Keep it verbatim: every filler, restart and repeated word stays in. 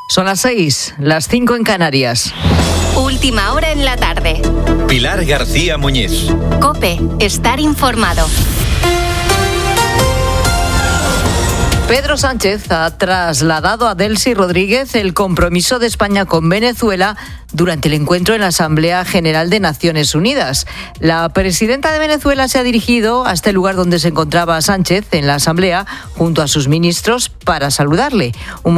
Son las seis, las cinco en Canarias. Última hora en la tarde. Pilar García Muñiz. COPE, estar informado. Pedro Sánchez ha trasladado a Delcy Rodríguez el compromiso de España con Venezuela durante el encuentro en la Asamblea General de Naciones Unidas. La presidenta de Venezuela se ha dirigido a este lugar donde se encontraba Sánchez en la Asamblea junto a sus ministros para saludarle. Un